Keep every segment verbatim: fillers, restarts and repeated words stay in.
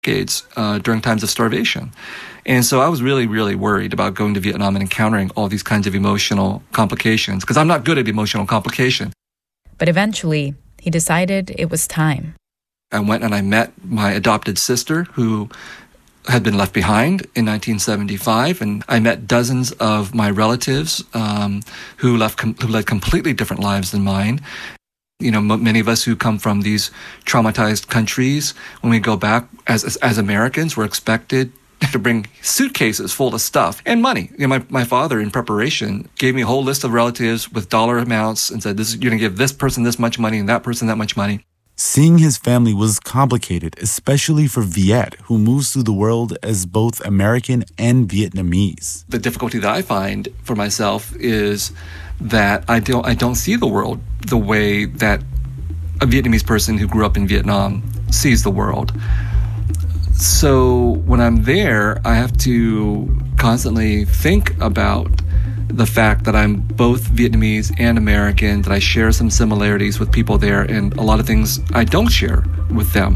decades uh, during times of starvation. And so I was really, really worried about going to Vietnam and encountering all these kinds of emotional complications, because I'm not good at emotional complication. But eventually, he decided it was time. I went and I met my adopted sister, who had been left behind in nineteen seventy-five, and I met dozens of my relatives um, who left com- who led completely different lives than mine. You know, m- many of us who come from these traumatized countries, when we go back as as, as Americans, we're expected to bring suitcases full of stuff and money. You know, my, my father, in preparation, gave me a whole list of relatives with dollar amounts and said, "This is, you're going to give this person this much money and that person that much money." Seeing his family was complicated, especially for Viet, who moves through the world as both American and Vietnamese. The difficulty that I find for myself is that I don't I don't see the world the way that a Vietnamese person who grew up in Vietnam sees the world. So when I'm there, I have to constantly think about the fact that I'm both Vietnamese and American, that I share some similarities with people there and a lot of things I don't share with them.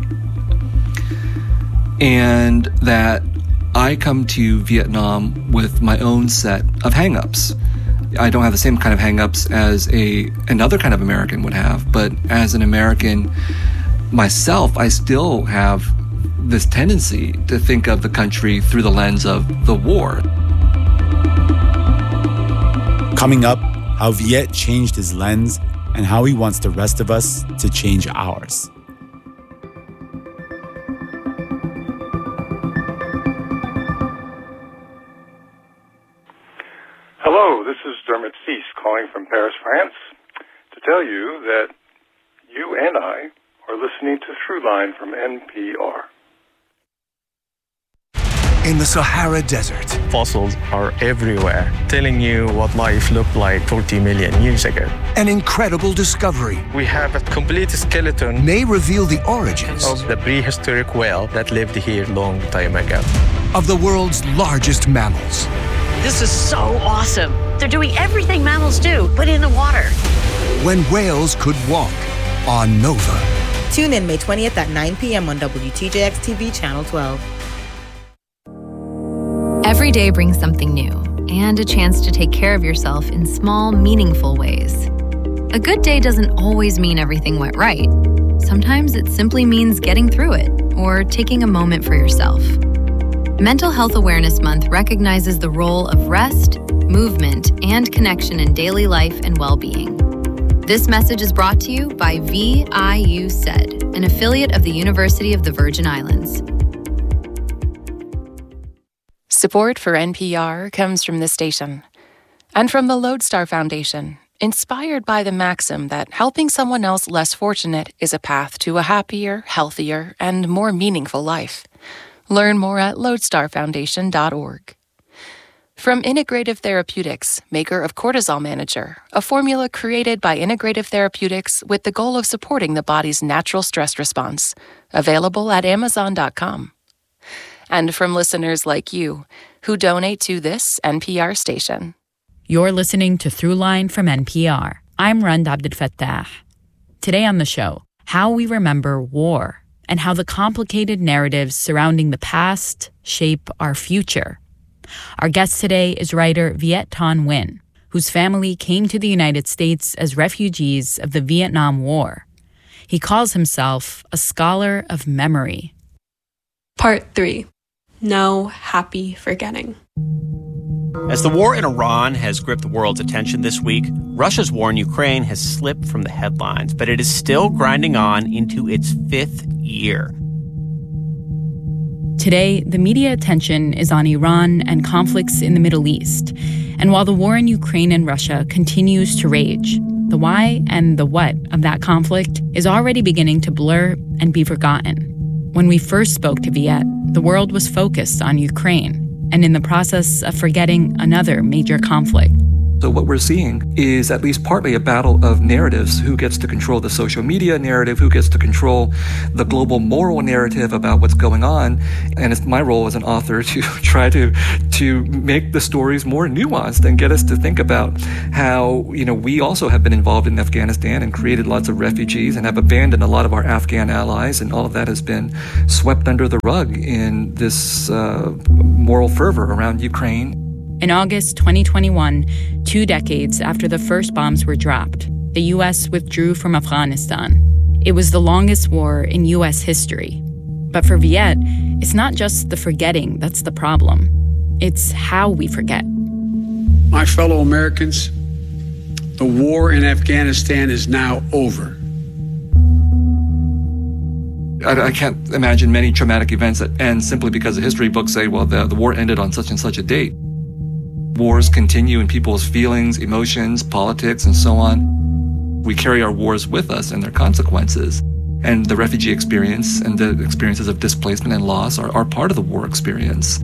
And that I come to Vietnam with my own set of hang-ups. I don't have the same kind of hang-ups as a another kind of American would have, but as an American myself, I still have this tendency to think of the country through the lens of the war. Coming up, how Viet changed his lens and how he wants the rest of us to change ours. Hello, this is Dermot Cease calling from Paris, France, to tell you that you and I are listening to Throughline from N P R. In the Sahara Desert, fossils are everywhere, telling you what life looked like forty million years ago. An incredible discovery. We have a complete skeleton may reveal the origins of the prehistoric whale that lived here long time ago. Of the world's largest mammals. This is so awesome. They're doing everything mammals do, but in the water. When whales could walk on Nova. Tune in May twentieth at nine p.m. on W T J X T V Channel twelve. Every day brings something new and a chance to take care of yourself in small, meaningful ways. A good day doesn't always mean everything went right. Sometimes it simply means getting through it or taking a moment for yourself. Mental Health Awareness Month recognizes the role of rest, movement, and connection in daily life and well-being. This message is brought to you by V I U S E D, an affiliate of the University of the Virgin Islands. Support for N P R comes from this station and from the Lodestar Foundation, inspired by the maxim that helping someone else less fortunate is a path to a happier, healthier, and more meaningful life. Learn more at lodestar foundation dot org. From Integrative Therapeutics, maker of Cortisol Manager, a formula created by Integrative Therapeutics with the goal of supporting the body's natural stress response. Available at amazon dot com. And from listeners like you, who donate to this N P R station. You're listening to Throughline from N P R. I'm Rand Abdelfattah. Today on the show, how we remember war and how the complicated narratives surrounding the past shape our future. Our guest today is writer Viet Thanh Nguyen, whose family came to the United States as refugees of the Vietnam War. He calls himself a scholar of memory. Part three. No happy forgetting. As the war in Iran has gripped the world's attention this week, Russia's war in Ukraine has slipped from the headlines, but it is still grinding on into its fifth year. Today, the media attention is on Iran and conflicts in the Middle East. And while the war in Ukraine and Russia continues to rage, the why and the what of that conflict is already beginning to blur and be forgotten. When we first spoke to Viet, the world was focused on Ukraine and in the process of forgetting another major conflict. So what we're seeing is at least partly a battle of narratives. Who gets to control the social media narrative? Who gets to control the global moral narrative about what's going on? And it's my role as an author to try to to make the stories more nuanced and get us to think about how, you know, we also have been involved in Afghanistan and created lots of refugees and have abandoned a lot of our Afghan allies, and all of that has been swept under the rug in this uh, moral fervor around Ukraine. In August twenty twenty-one, two decades after the first bombs were dropped, the U S withdrew from Afghanistan. It was the longest war in U S history. But for Viet, it's not just the forgetting that's the problem. It's how we forget. My fellow Americans, the war in Afghanistan is now over. I, I can't imagine many traumatic events that end simply because the history books say, well, the, the war ended on such and such a date. Wars continue in people's feelings, emotions, politics, and so on. We carry our wars with us and their consequences. And the refugee experience and the experiences of displacement and loss are, are part of the war experience.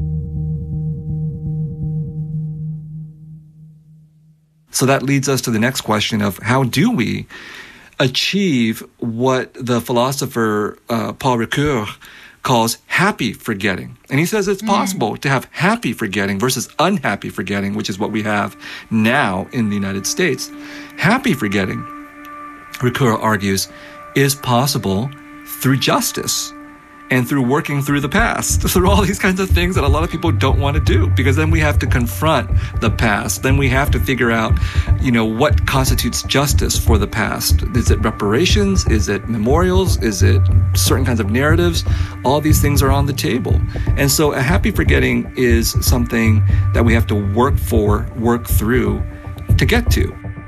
So that leads us to the next question of how do we achieve what the philosopher uh, Paul Ricoeur calls happy forgetting. And he says it's possible mm. to have happy forgetting versus unhappy forgetting, which is what we have now in the United States. Happy forgetting, Ricoeur argues, is possible through justice and through working through the past, through all these kinds of things that a lot of people don't want to do, because then we have to confront the past. Then we have to figure out, you know, what constitutes justice for the past. Is it reparations? Is it memorials? Is it certain kinds of narratives? All these things are on the table. And so a happy forgetting is something that we have to work for, work through to get to.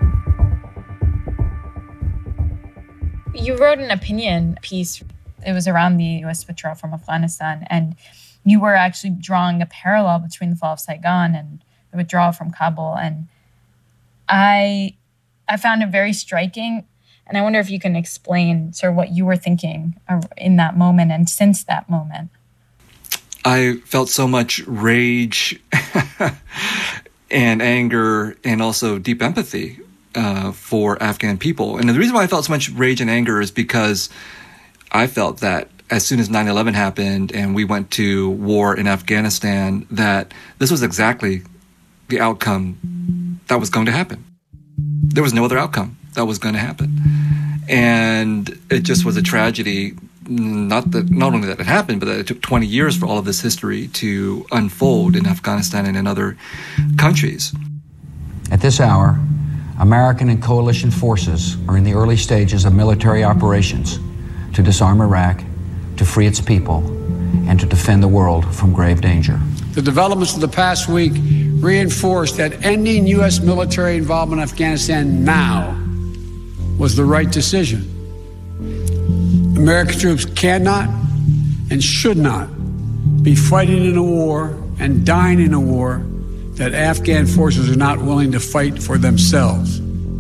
You wrote an opinion piece. It was around the U S withdrawal from Afghanistan, and you were actually drawing a parallel between the fall of Saigon and the withdrawal from Kabul. And I I found it very striking, and I wonder if you can explain sort of what you were thinking in that moment and since that moment. I felt so much rage and anger and also deep empathy uh, for Afghan people. And the reason why I felt so much rage and anger is because I felt that as soon as nine eleven happened and we went to war in Afghanistan, that this was exactly the outcome that was going to happen. There was no other outcome that was going to happen. And it just was a tragedy, not that not only that it happened, but that it took twenty years for all of this history to unfold in Afghanistan and in other countries. At this hour, American and coalition forces are in the early stages of military operations to disarm Iraq, to free its people, and to defend the world from grave danger. The developments of the past week reinforced that ending U S military involvement in Afghanistan now was the right decision. American troops cannot and should not be fighting in a war and dying in a war that Afghan forces are not willing to fight for themselves.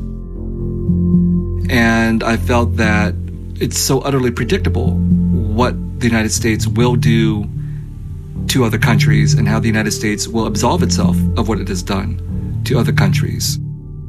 And I felt that it's so utterly predictable what the United States will do to other countries and how the United States will absolve itself of what it has done to other countries.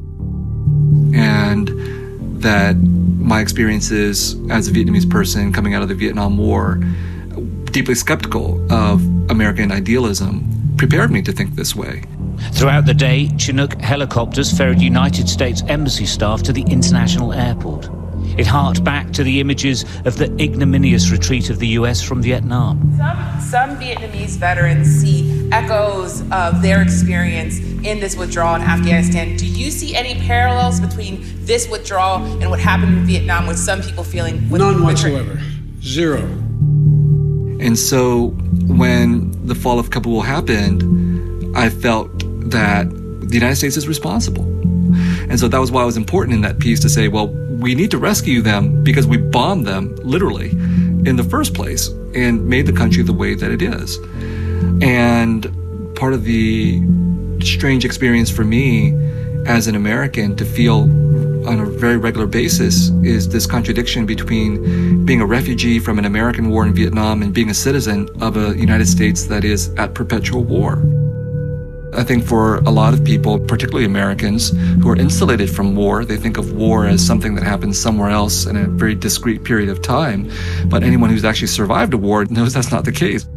And that my experiences as a Vietnamese person coming out of the Vietnam War, deeply skeptical of American idealism, prepared me to think this way. Throughout the day, Chinook helicopters ferried United States Embassy staff to the international airport. It harked back to the images of the ignominious retreat of the U S from Vietnam. Some, some Vietnamese veterans see echoes of their experience in this withdrawal in Afghanistan. Do you see any parallels between this withdrawal and what happened in Vietnam, with some people feeling... With None whatsoever. Zero. And so when the fall of Kabul happened, I felt that the United States is responsible. And so that was why it was important in that piece to say, well, we need to rescue them because we bombed them, literally, in the first place and made the country the way that it is. And part of the strange experience for me as an American to feel on a very regular basis is this contradiction between being a refugee from an American war in Vietnam and being a citizen of a United States that is at perpetual war. I think for a lot of people, particularly Americans, who are insulated from war, they think of war as something that happens somewhere else in a very discrete period of time. But anyone who's actually survived a war knows that's not the case.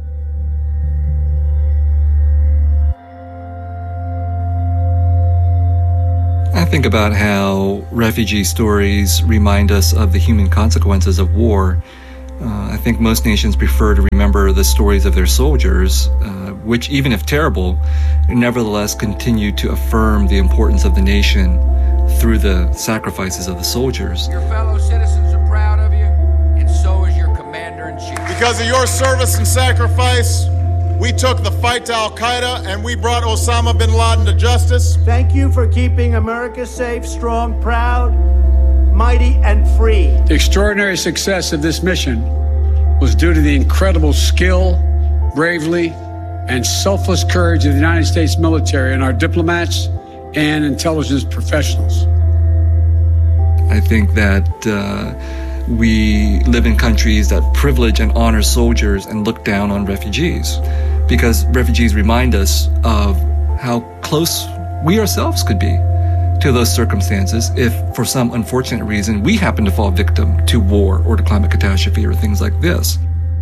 I think about how refugee stories remind us of the human consequences of war. Uh, I think most nations prefer to remember the stories of their soldiers, uh, which, even if terrible, nevertheless continue to affirm the importance of the nation through the sacrifices of the soldiers. Your fellow citizens are proud of you, and so is your commander-in-chief. Because of your service and sacrifice, we took the fight to Al-Qaeda and we brought Osama bin Laden to justice. Thank you for keeping America safe, strong, proud, mighty, and free. The extraordinary success of this mission was due to the incredible skill, bravery, and selfless courage of the United States military and our diplomats and intelligence professionals. I think that uh, we live in countries that privilege and honor soldiers and look down on refugees, because refugees remind us of how close we ourselves could be to those circumstances if, for some unfortunate reason, we happen to fall victim to war or to climate catastrophe or things like this.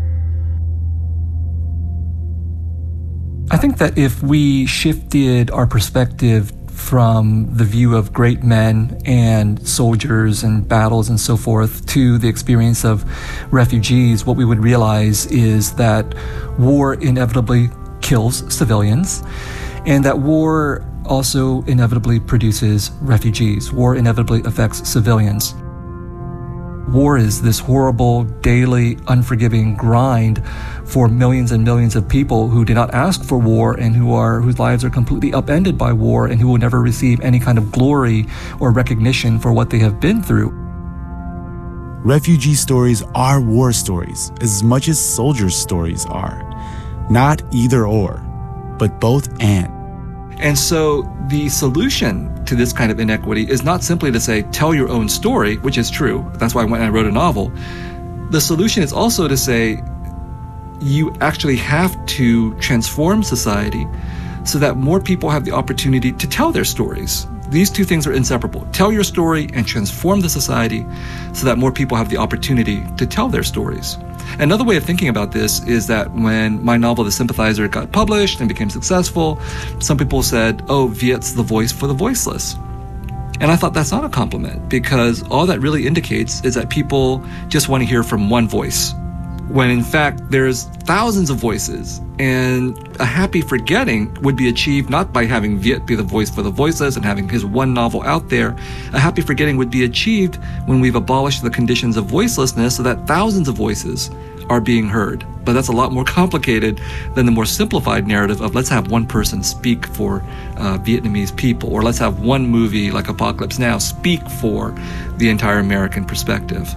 I think that if we shifted our perspective from the view of great men and soldiers and battles and so forth to the experience of refugees, what we would realize is that war inevitably kills civilians, and that war also inevitably produces refugees. War inevitably affects civilians. War is this horrible, daily, unforgiving grind for millions and millions of people who did not ask for war and who are whose lives are completely upended by war and who will never receive any kind of glory or recognition for what they have been through. Refugee stories are war stories as much as soldiers' stories are. Not either or, but both and. And so the solution to this kind of inequity is not simply to say, tell your own story, which is true. That's why I went and I wrote a novel. The solution is also to say, you actually have to transform society so that more people have the opportunity to tell their stories. These two things are inseparable. Tell your story and transform the society so that more people have the opportunity to tell their stories. Another way of thinking about this is that when my novel, The Sympathizer, got published and became successful, some people said, oh, Viet's the voice for the voiceless. And I thought that's not a compliment, because all that really indicates is that people just want to hear from one voice, when in fact there's thousands of voices, and a happy forgetting would be achieved not by having Viet be the voice for the voiceless and having his one novel out there. A happy forgetting would be achieved when we've abolished the conditions of voicelessness so that thousands of voices are being heard. But that's a lot more complicated than the more simplified narrative of let's have one person speak for uh, Vietnamese people, or let's have one movie like Apocalypse Now speak for the entire American perspective.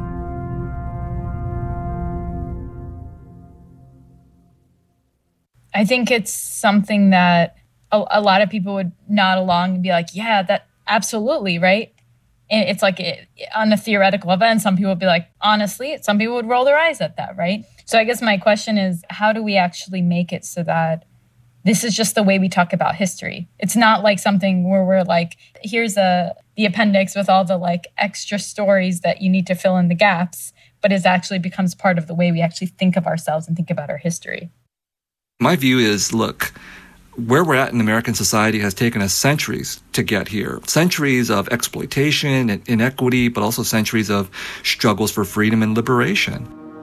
I think it's something that a, a lot of people would nod along and be like, yeah, that absolutely, right? And it's like it, on a theoretical event, some people would be like, honestly, some people would roll their eyes at that, right? So I guess my question is, how do we actually make it so that this is just the way we talk about history? It's not like something where we're like, here's a the appendix with all the like extra stories that you need to fill in the gaps, but it actually becomes part of the way we actually think of ourselves and think about our history. My view is, look, where we're at in American society has taken us centuries to get here. Centuries of exploitation and inequity, but also centuries of struggles for freedom and liberation.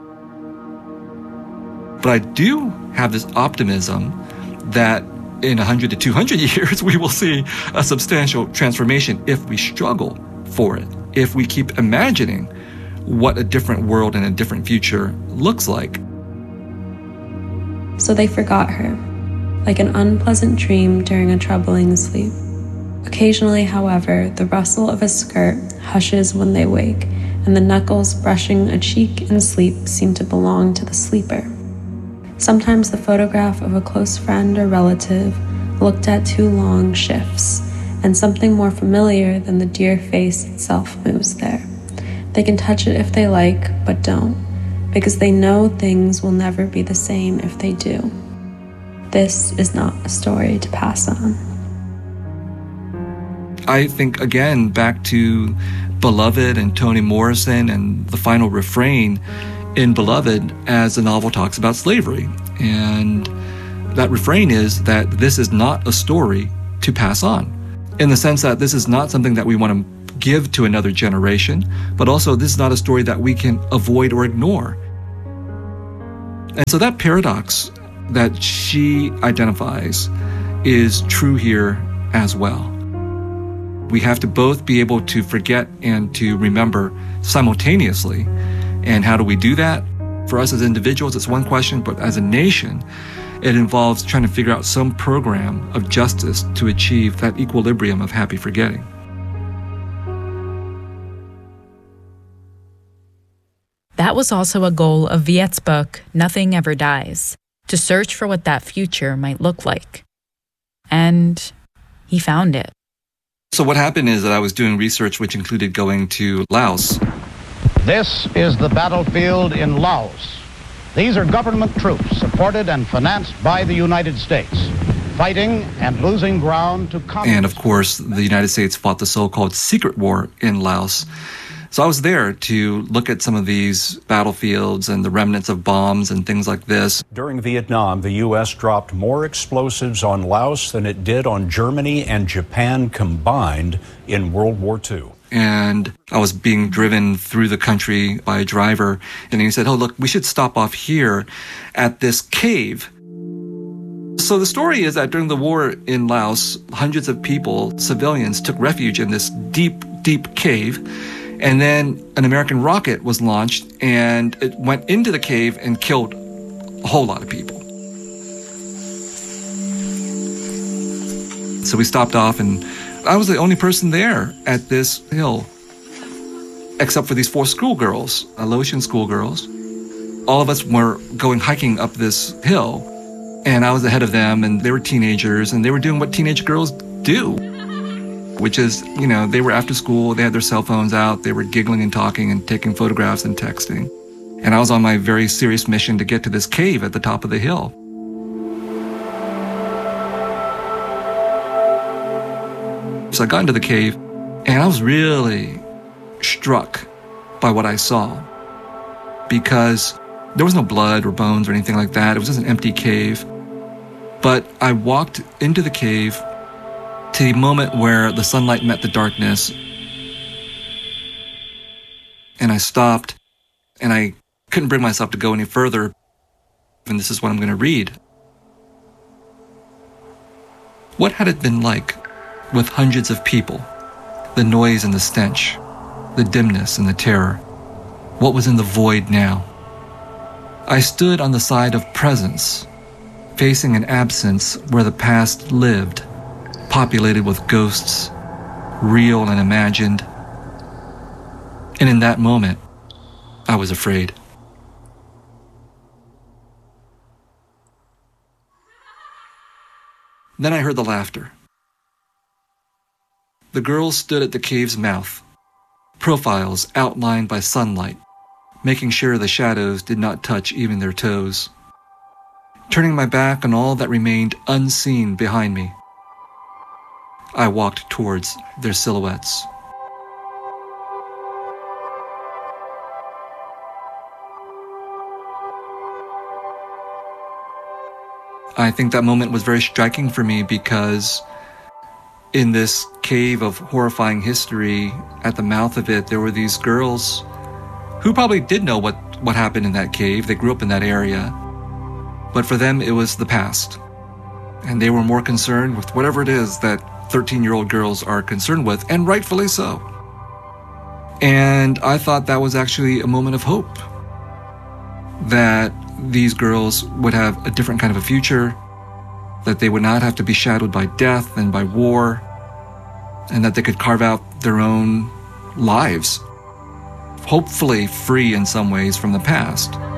But I do have this optimism that in one hundred to two hundred years, we will see a substantial transformation if we struggle for it, if we keep imagining what a different world and a different future looks like. So they forgot her, like an unpleasant dream during a troubling sleep. Occasionally, however, the rustle of a skirt hushes when they wake, and the knuckles brushing a cheek in sleep seem to belong to the sleeper. Sometimes the photograph of a close friend or relative looked at too long shifts, and something more familiar than the dear face itself moves there. They can touch it if they like, but don't, because they know things will never be the same if they do. this is not a story to pass on. I think, again, back to Beloved and Toni Morrison and the final refrain in Beloved as the novel talks about slavery. And that refrain is that this is not a story to pass on, in the sense that this is not something that we want to give to another generation, but also this is not a story that we can avoid or ignore. And so that paradox that she identifies is true here as well. We have to both be able to forget and to remember simultaneously. And how do we do that? For us as individuals, it's one question, but as a nation, it involves trying to figure out some program of justice to achieve that equilibrium of happy forgetting. That was also a goal of Viet's book, Nothing Ever Dies, to search for what that future might look like. And he found it. So what happened is that I was doing research which included going to Laos. This is the battlefield in Laos. These are government troops supported and financed by the United States, fighting and losing ground to communists. And of course, the United States fought the so-called secret war in Laos. So I was there to look at some of these battlefields and the remnants of bombs and things like this. During Vietnam, the U S dropped more explosives on Laos than it did on Germany and Japan combined in World War Two. And I was being driven through the country by a driver, and he said, oh, look, we should stop off here at this cave. So the story is that during the war in Laos, hundreds of people, civilians, took refuge in this deep, deep cave. And then an American rocket was launched, and it went into the cave and killed a whole lot of people. So we stopped off, and I was the only person there at this hill, except for these four schoolgirls, Laotian schoolgirls. All of us were going hiking up this hill, and I was ahead of them, and they were teenagers, and they were doing what teenage girls do, which is, you know, they were after school, they had their cell phones out, they were giggling and talking and taking photographs and texting. And I was on my very serious mission to get to this cave at the top of the hill. So I got into the cave, and I was really struck by what I saw, because there was no blood or bones or anything like that. It was just an empty cave. But I walked into the cave to the moment where the sunlight met the darkness, and I stopped, and I couldn't bring myself to go any further, and this is what I'm going to read. What had it been like with hundreds of people, the noise and the stench, the dimness and the terror? What was in the void now? I stood on the side of presence, facing an absence where the past lived, populated with ghosts, real and imagined. And in that moment, I was afraid. Then I heard the laughter. The girls stood at the cave's mouth, profiles outlined by sunlight, making sure the shadows did not touch even their toes. Turning my back on all that remained unseen behind me, I walked towards their silhouettes. I think that moment was very striking for me because in this cave of horrifying history, at the mouth of it, there were these girls who probably did know what, what happened in that cave. They grew up in that area. But for them, it was the past. And they were more concerned with whatever it is that thirteen-year-old girls are concerned with, and rightfully so. And I thought that was actually a moment of hope, that these girls would have a different kind of a future, that they would not have to be shadowed by death and by war, and that they could carve out their own lives, hopefully free in some ways from the past.